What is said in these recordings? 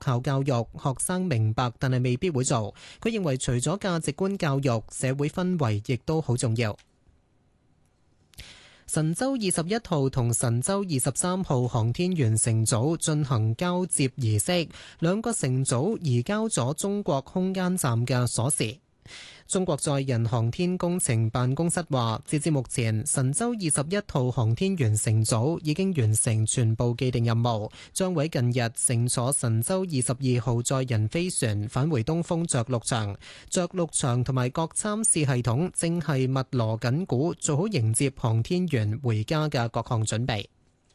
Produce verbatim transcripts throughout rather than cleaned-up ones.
校教育，學生明白但係未必會做。佢認為除咗價值觀教育，社會氛圍亦都好重要。神舟二十一號同神舟二十三號航天員乘組進行交接儀式，兩個乘組移交咗中國空間站嘅鎖匙。中國載人航天工程辦公室話，截至目前，神舟二十一號航天員乘組已經完成全部既定任務，將會近日乘坐神舟二十二號載人飛船返回東風着陸場。着陸場同埋各參試系統正係密鑼緊鼓，做好迎接航天員回家嘅各項準備。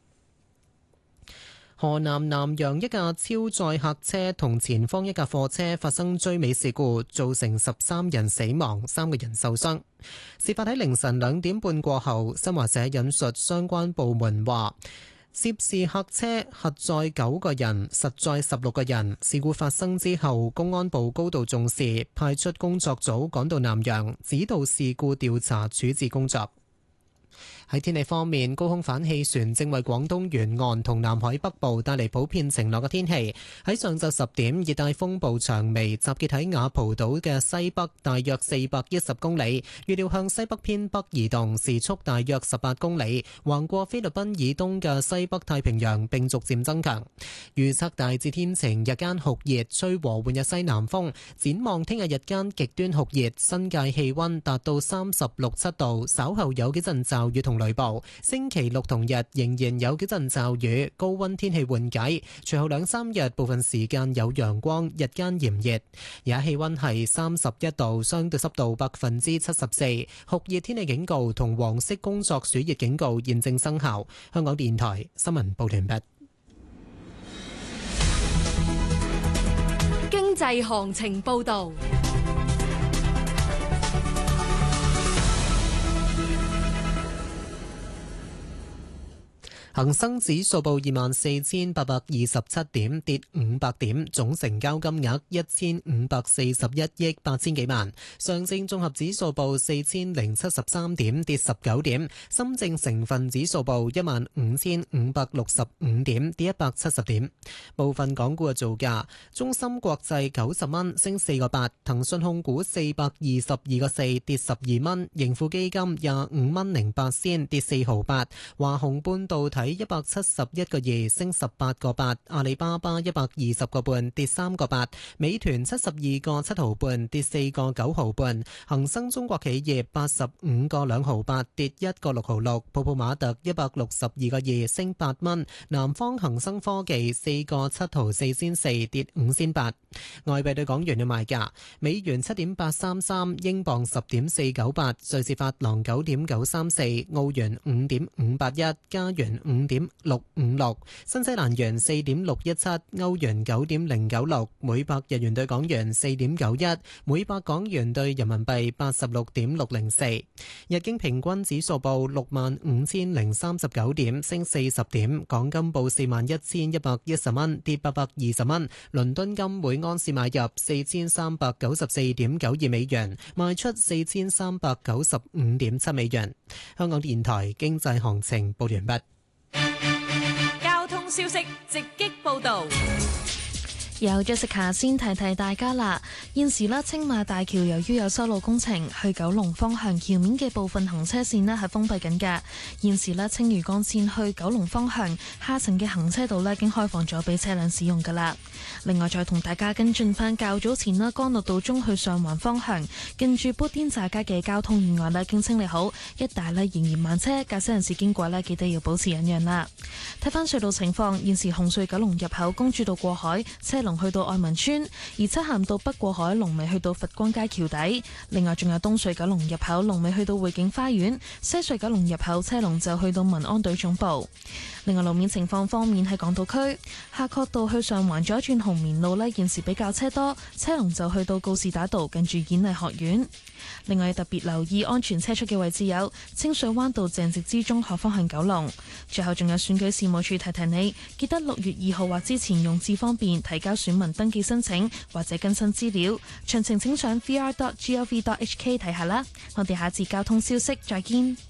河南南陽一架超載客車同前方一架貨車發生追尾事故，造成十三人死亡，三個人受傷。事發喺凌晨兩點半過後，新華社引述相關部門話，涉事客車核載九個人，實載十六個人。事故發生之後，公安部高度重視，派出工作組趕到南陽，指導事故調查處置工作。喺天氣方面，高空反氣旋正為廣東沿岸同南海北部帶嚟普遍晴朗嘅天氣。喺上晝十點，熱帶風暴長眉集結喺雅蒲島嘅西北，大約四百一十公里，預料向西北偏北移動，時速大約十八公里，橫過菲律賓以東嘅西北太平洋，並逐漸增強。預測大致天晴，日間酷熱，吹和緩嘅西南風。展望聽日日間極端酷熱，新界氣溫達到三十六七度，稍後有幾陣驟雨同雷暴。星期六同日仍然有幾陣驟雨，高溫天氣緩解，隨後兩三日部分時間有陽光，日間炎熱。而家氣溫係三十一度，相對濕度百分之七十四，酷熱天氣警告同黃色工作暑熱警告現正生效。香港電台新聞報道完畢。 經濟行情報道。 恒生指數報二萬四千八百二十七點，跌五百點，總成交金額一千五百四十一億八千幾萬。上證綜合指數報四千零七十三點，跌十九點。深證成分指數報一萬五千五百六十五點，跌一百七十點。部分港股嘅造價：中芯國際九十蚊，升四個八；騰訊控股四百二十二個四，跌十二蚊；盈富基金廿五蚊零八仙，跌四毫八；華虹半導體一百七十一個二，升十八個八；阿里巴巴一百二十個半，跌三個八；美團七十二個七毫半，跌四個九毫半；恒生中國企業八十五個兩毫八，跌一個六毫六；泡泡瑪特一百六十二個二，升八蚊；南方恒生科技四個七毫四仙四，跌五仙八。外幣對港元嘅賣價：美元七點八三三，英鎊十點四九八，瑞士法郎九點九三四，澳元五點五八一，加元五點六五六，新西蘭元四點六一七，歐元九點零九六，每百日元對港元四點九一，每百港元對人民幣八十六點六零四。日經平均指數報六萬五千零三十九點，升四十點。港金報四萬一千一百一十蚊，跌八百二十蚊。倫敦金每安士買入四千三百九十四點九二美元，賣出四千三百九十五點七美元。香港電台經濟行情報完畢。 交通消息直擊報道。 有 Jessica 先提提大家啦，現時呢，青馬大橋由於有修路工程，去九龍方向橋面嘅部分行車線呢係封閉緊嘅。現時呢，青嶼幹線去九龍方向下層嘅行車道呢已經開放咗俾車輛使用噶啦。另外再同大家跟進翻較早前呢，干諾道中去上環方向近住砵甸乍街嘅交通意外呢已經清理好，一帶呢仍然慢車，駕駛人士經過呢記得要保持忍讓啦。睇翻隧道情況，現時紅隧九龍入口公主道過海車龍去到愛民村，而漆咸道北過海龍尾去到佛光街橋底。另外仲有東隧九龍入口龍尾去到匯景花園，西隧九龍入口車龍就去到民安隊總部。另外路面情況方面，喺港島區夏慤道去上環左轉紅棉路呢，現時比較車多，車龍就去到告士打道近住演藝學院。另外特別留意安全車速嘅位置有清水灣道鄭植之中學方向九龍。最後仲有選舉事務處提提你，記得六月二號或之前用智方便提交選民登記申請或者更新資料，詳情請上 v r dot gov dot h k 睇下啦。我哋下次交通消息再見。